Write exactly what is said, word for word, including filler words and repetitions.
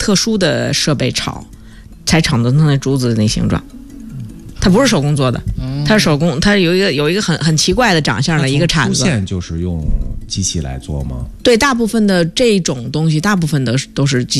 特殊的设备炒，才炒成那珠子的那形状。它不是手工做的，它是手工，它有一个有一个很很奇怪的长相的一个铲子。 出现就是用机器来做吗？ 对，大部分的这种东西，大部分的都是机